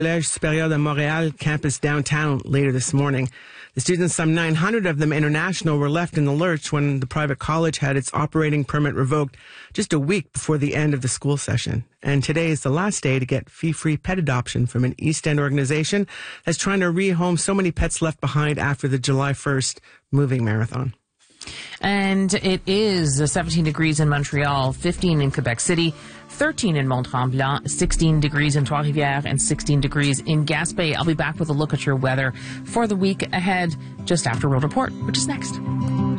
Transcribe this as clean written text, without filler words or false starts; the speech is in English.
Collège Supérieur de Montréal campus downtown later this morning. The students, some 900 of them international, were left in the lurch when the private college had its operating permit revoked just a week before the end of the school session. And today is the last day to get fee-free pet adoption from an East End organization that's trying to rehome so many pets left behind after the July 1st moving marathon. And it is 17 degrees in Montreal, 15 in Quebec City, 13 in Mont-Tremblant, 16 degrees in Trois-Rivières, and 16 degrees in Gaspé. I'll be back with a look at your weather for the week ahead just after World Report, which is next.